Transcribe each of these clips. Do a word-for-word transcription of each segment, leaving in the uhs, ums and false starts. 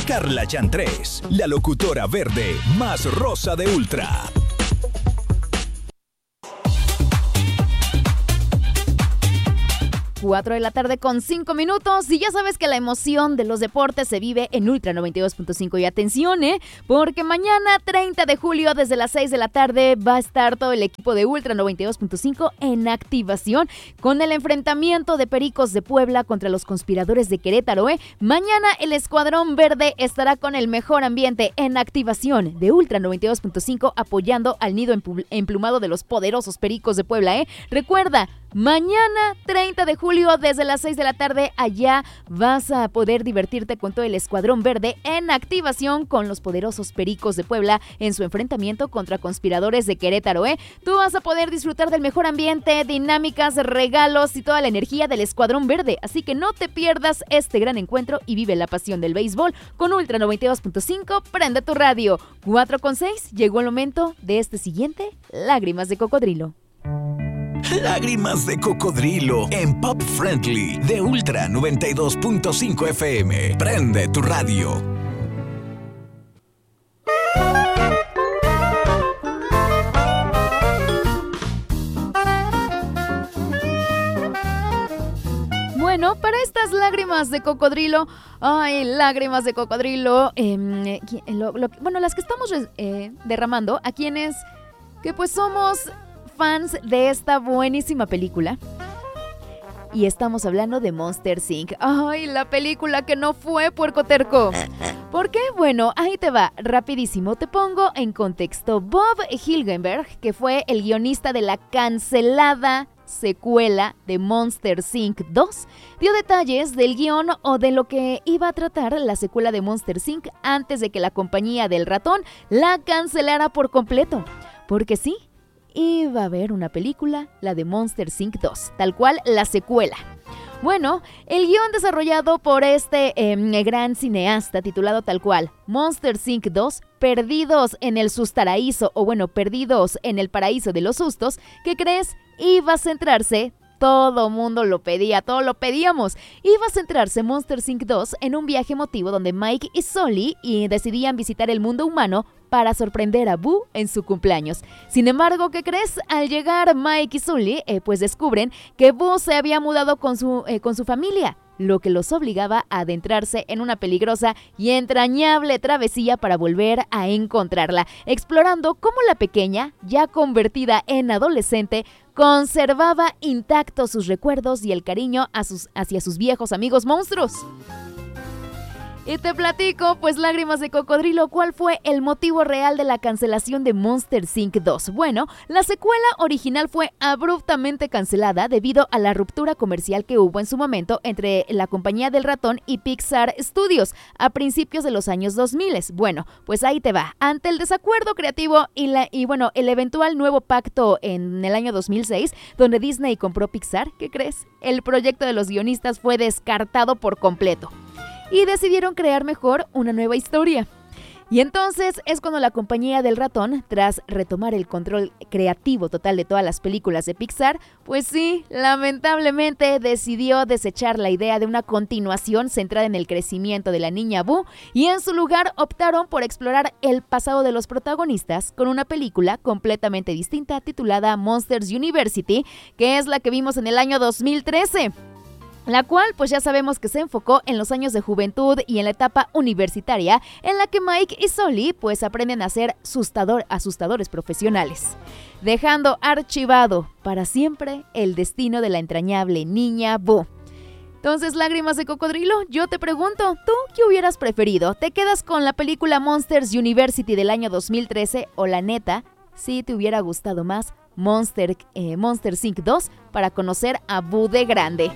Carla Chantrés, la locutora verde más rosa de Ultra. cuatro de la tarde con cinco minutos y ya sabes que la emoción de los deportes se vive en Ultra noventa y dos punto cinco y atención, ¿eh? Porque mañana treinta de julio desde las seis de la tarde va a estar todo el equipo de Ultra noventa y dos punto cinco en activación con el enfrentamiento de Pericos de Puebla contra los Conspiradores de Querétaro, ¿eh? Mañana el Escuadrón Verde estará con el mejor ambiente en activación de Ultra noventa y dos punto cinco apoyando al nido emplumado de los poderosos Pericos de Puebla, ¿eh? Recuerda, mañana treinta de julio desde las seis de la tarde allá vas a poder divertirte con todo el Escuadrón Verde en activación con los poderosos Pericos de Puebla en su enfrentamiento contra Conspiradores de Querétaro, ¿eh? Tú vas a poder disfrutar del mejor ambiente, dinámicas, regalos y toda la energía del Escuadrón Verde, así que no te pierdas este gran encuentro y vive la pasión del béisbol con Ultra noventa y dos punto cinco. Prende tu radio. cuatro con seis, llegó el momento de este siguiente Lágrimas de Cocodrilo. Lágrimas de Cocodrilo en Pop Friendly de Ultra noventa y dos punto cinco F M. Prende tu radio. Bueno, para estas lágrimas de cocodrilo, ay, lágrimas de cocodrilo, eh, lo, lo, bueno, las que estamos eh, derramando a quienes que pues somos fans de esta buenísima película. Y estamos hablando de Monsters incorporated. Ay, la película que no fue puercoterco. ¿Por qué? Bueno, ahí te va, rapidísimo. Te pongo en contexto. Bob Hilgenberg, que fue el guionista de la cancelada secuela de Monsters incorporated dos, dio detalles del guión o de lo que iba a tratar la secuela de Monsters incorporated antes de que la compañía del ratón la cancelara por completo. Porque sí, iba a haber una película, la de Monsters incorporated dos, tal cual la secuela. Bueno, el guión desarrollado por este eh, gran cineasta titulado tal cual Monsters incorporated dos, Perdidos en el Sustaraíso, o bueno, Perdidos en el Paraíso de los Sustos, ¿qué crees? Iba a centrarse, todo mundo lo pedía, todo lo pedíamos, iba a centrarse Monsters incorporated dos en un viaje emotivo donde Mike y Sully y decidían visitar el mundo humano para sorprender a Boo en su cumpleaños. Sin embargo, ¿qué crees? Al llegar Mike y Sully, eh, pues descubren que Boo se había mudado con su, eh, con su familia, lo que los obligaba a adentrarse en una peligrosa y entrañable travesía para volver a encontrarla, explorando cómo la pequeña, ya convertida en adolescente, conservaba intactos sus recuerdos y el cariño a sus, hacia sus viejos amigos monstruos. Y te platico, pues lágrimas de cocodrilo, ¿cuál fue el motivo real de la cancelación de Monsters incorporated dos? Bueno, la secuela original fue abruptamente cancelada debido a la ruptura comercial que hubo en su momento entre la compañía del ratón y Pixar Studios a principios de los años dos mil. Bueno, pues ahí te va. Ante el desacuerdo creativo y, la, y bueno, el eventual nuevo pacto en el año dos mil seis, donde Disney compró Pixar, ¿qué crees? El proyecto de los guionistas fue descartado por completo y decidieron crear mejor una nueva historia. Y entonces es cuando la compañía del ratón, tras retomar el control creativo total de todas las películas de Pixar, pues sí, lamentablemente decidió desechar la idea de una continuación centrada en el crecimiento de la niña Boo y en su lugar optaron por explorar el pasado de los protagonistas con una película completamente distinta titulada Monsters University, que es la que vimos en el año dos mil trece. La cual pues ya sabemos que se enfocó en los años de juventud y en la etapa universitaria en la que Mike y Sully pues aprenden a ser asustador, asustadores profesionales, dejando archivado para siempre el destino de la entrañable niña Boo. Entonces, lágrimas de cocodrilo, yo te pregunto, ¿tú qué hubieras preferido? ¿Te quedas con la película Monsters University del año dos mil trece o la neta, si te hubiera gustado más Monster, eh, Monsters incorporated dos para conocer a Boo de grande?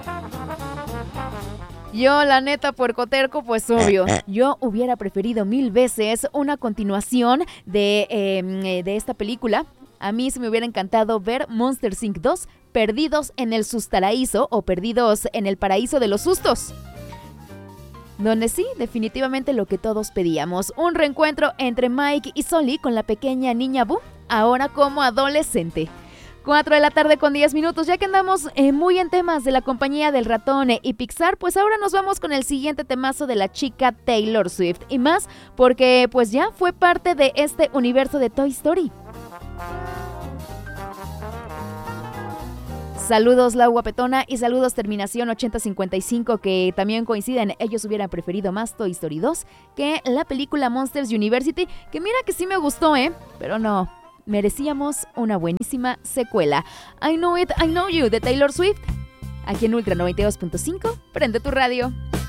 Yo, la neta, puercoterco, pues obvio, yo hubiera preferido mil veces una continuación de, eh, de esta película. A mí se me hubiera encantado ver Monsters incorporated dos, Perdidos en el Sustaraíso o Perdidos en el Paraíso de los Sustos, donde sí, definitivamente lo que todos pedíamos, un reencuentro entre Mike y Sully con la pequeña niña Boo, ahora como adolescente. cuatro de la tarde con diez minutos, ya que andamos eh, muy en temas de la compañía del ratón eh, y Pixar, pues ahora nos vamos con el siguiente temazo de la chica Taylor Swift y más porque pues ya fue parte de este universo de Toy Story. Saludos La Guapetona y saludos Terminación ochenta cincuenta y cinco, que también coinciden, ellos hubieran preferido más Toy Story dos que la película Monsters University, que mira que sí me gustó, ¿eh? Pero no, merecíamos una buenísima secuela. I Know It, I Know You de Taylor Swift, aquí en Ultra noventa y dos punto cinco, prende tu radio.